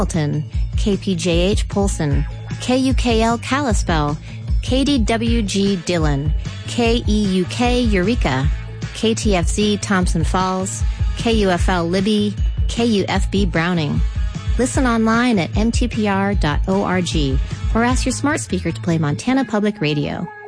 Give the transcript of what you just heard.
Hamilton, KPJH Polson, KUKL Kalispell, KDWG Dillon, KEUK Eureka, KTFZ Thompson Falls, KUFL Libby, KUFB Browning. Listen online at mtpr.org or ask your smart speaker to play Montana Public Radio.